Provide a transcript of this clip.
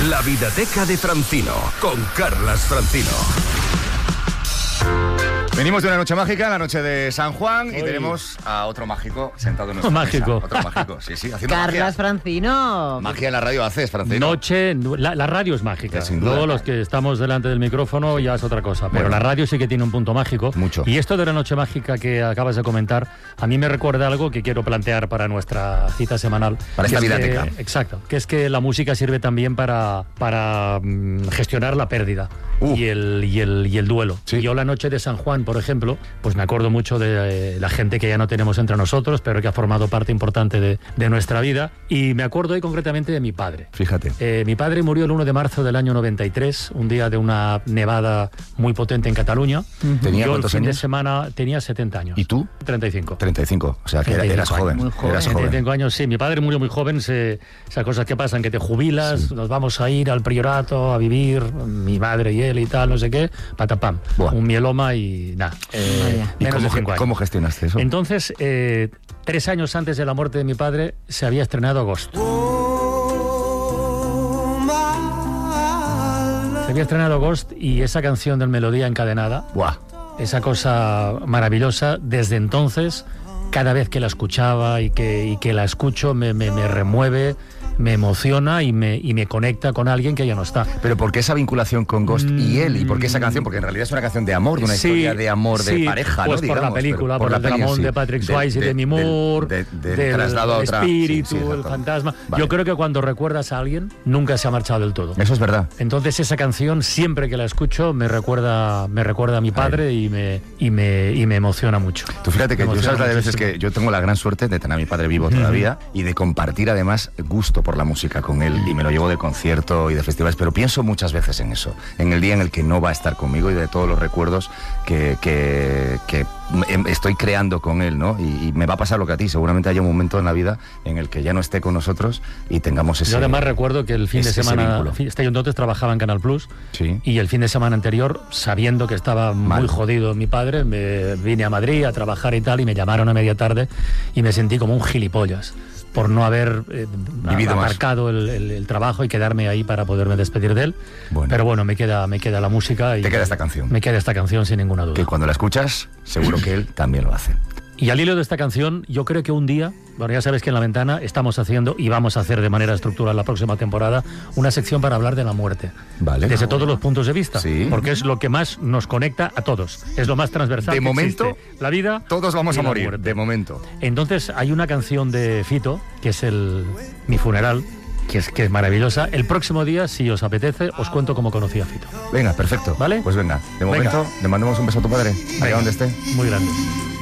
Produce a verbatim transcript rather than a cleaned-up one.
La Videoteca de Francino, con Carlas Francino. Venimos de una noche mágica, la noche de San Juan, y Oy. tenemos a otro mágico sentado en nuestra Mágico. mesa. Otro mágico, sí, sí, haciendo Carlas magia. Francino. Magia en la radio haces, Francino. Noche, la, la radio es mágica. Sin duda. Luego los que estamos delante del micrófono ya es otra cosa. Pero Bueno. la radio sí que tiene un punto mágico. Mucho. Y esto de la noche mágica que acabas de comentar, a mí me recuerda algo que quiero plantear para nuestra cita semanal. Para que esta es que- videoteca. Exacto. Que es que la música sirve también para, para mm, gestionar la pérdida Uh. y, el, y, el, y el duelo. Sí. Yo la noche de San Juan, por ejemplo, pues me acuerdo mucho de eh, la gente que ya no tenemos entre nosotros, pero que ha formado parte importante de, de nuestra vida. Y me acuerdo hoy concretamente de mi padre. Fíjate. Eh, mi padre murió el uno de marzo del año noventa y tres, un día de una nevada muy potente en Cataluña. ¿Tenía Yo el cuántos fin de años? semana tenía setenta años. ¿Y tú? treinta y cinco. treinta y cinco. O sea, que treinta y cinco eras joven. Muy joven. Eras treinta y joven. cinco años, sí. Mi padre murió muy joven. Se, esas cosas que pasan, que te jubilas, Sí. nos vamos a ir al priorato a vivir, mi madre y él y tal, no sé qué, patapam. Buah. Un mieloma y nada. eh, Vaya. ¿Y menos cómo, de cinco ge- años. cómo gestionaste eso? Entonces, eh, tres años antes de la muerte de mi padre, se había estrenado Agosto. Se había estrenado Ghost y esa canción del Melodía Encadenada, Buah. esa cosa maravillosa, desde entonces, cada vez que la escuchaba y que, y que la escucho, me, me, me remueve, me emociona y me, y me conecta con alguien que ya no está. Pero ¿por qué esa vinculación con Ghost y él? ¿Y por qué esa Mm. canción? Porque en realidad es una canción de amor, de una Sí, historia de amor, de sí, pareja, pues ¿no? por Digamos, la película, pero por, el la peli en dramón sí. de Patrick De- Swayze y de- Demi del- Moore, de- del del traslado a otra... espíritu, sí, sí, el exacto. fantasma. Vale. Yo creo que cuando recuerdas a alguien, nunca se ha marchado del todo. Eso es verdad. Entonces esa canción, siempre que la escucho, me recuerda, me recuerda a mi padre y me, y me, y me emociona mucho. Tú fíjate que Me yo emociona sabes la de veces muchísimo. que yo tengo la gran suerte de tener a mi padre vivo todavía y de compartir además gusto por la música con él, y me lo llevo de concierto y de festivales, pero pienso muchas veces en eso, en el día en el que no va a estar conmigo y de todos los recuerdos que, que, que em- estoy creando con él, ¿no? Y, y me va a pasar lo que a ti, seguramente haya un momento en la vida en el que ya no esté con nosotros y tengamos ese... Yo además recuerdo que el fin de ese- ese semana, vínculo. fin- este, yo entonces trabajaba en Canal Plus, Sí. y el fin de semana anterior, sabiendo que estaba Mal. muy jodido mi padre, me vine a Madrid a trabajar y tal, y me llamaron a media tarde y me sentí como un gilipollas por no haber eh, Vivido más. aparcado el, el- el trabajo y quedarme ahí para poderme despedir de él. Bueno. Pero bueno, me queda, me queda la música y Te queda esta canción. Me queda esta canción sin ninguna duda. Que cuando la escuchas, seguro que él también lo hace. Y al hilo de esta canción, yo creo que un día, bueno, ya sabes que en La Ventana estamos haciendo y vamos a hacer de manera estructural la próxima temporada una sección para hablar de la muerte. Vale. Desde todos los puntos de vista. Sí. Porque es lo que más nos conecta a todos. Es lo más transversal. De que momento, existe. La vida. Todos vamos y a la morir, muerte. de momento. Entonces hay una canción de Fito, que es el Mi Funeral, que es, que es maravillosa. El próximo día, si os apetece, os cuento cómo conocí a Fito. Venga, perfecto. ¿Vale? Pues venga, de Venga. momento le mandamos un beso a tu padre, allá Venga, donde esté. Muy grande.